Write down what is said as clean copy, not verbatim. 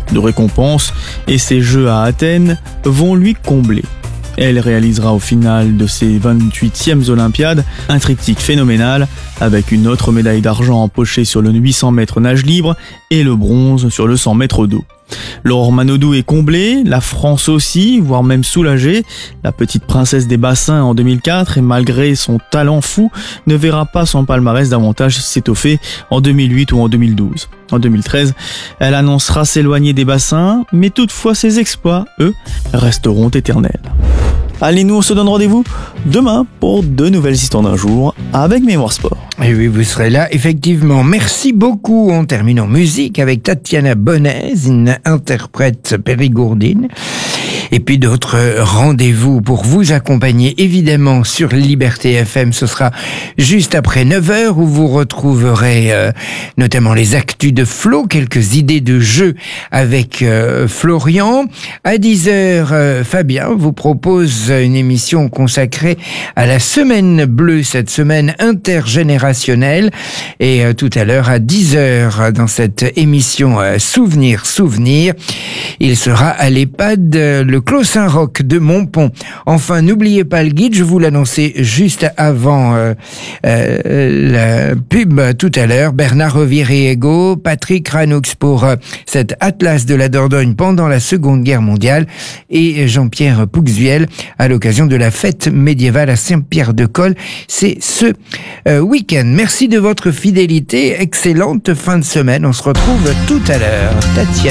de récompenses et ces Jeux à Athènes vont lui combler. Elle réalisera au final de ses 28e Olympiades un triptyque phénoménal avec une autre médaille d'argent empochée sur le 800 mètres nage libre et le bronze sur le 100 mètres dos. Laure Manodou est comblée, la France aussi, voire même soulagée. La petite princesse des bassins en 2004 et malgré son talent fou ne verra pas son palmarès davantage s'étoffer en 2008 ou en 2012. En 2013, elle annoncera s'éloigner des bassins, mais toutefois ses exploits, eux, resteront éternels. Allez, nous on se donne rendez-vous demain pour de nouvelles histoires d'un jour avec Mémoire Sport. Et oui, vous serez là, effectivement. Merci beaucoup. On termine en musique avec Tatiana Bonez, une interprète périgourdine. Et puis d'autres rendez-vous pour vous accompagner, évidemment, sur Liberté FM. Ce sera juste après 9h où vous retrouverez notamment les actus de Flo, quelques idées de jeu avec Florian. À 10h, Fabien vous propose une émission consacrée à la Semaine Bleue, cette semaine intergénérationnelle. Et tout à l'heure, à 10h, dans cette émission Souvenir, il sera à l'EHPAD le Clos Saint-Roch de Montpont. Enfin, n'oubliez pas le guide, je vous l'annonçais juste avant la pub tout à l'heure. Bernard Oviriego, Patrick Ranoux pour cet Atlas de la Dordogne pendant la Seconde Guerre mondiale et Jean-Pierre Pouxuel à l'occasion de la fête médiévale à Saint-Pierre-de-Colle. C'est ce week-end. Merci de votre fidélité. Excellente fin de semaine. On se retrouve tout à l'heure. Tatiana.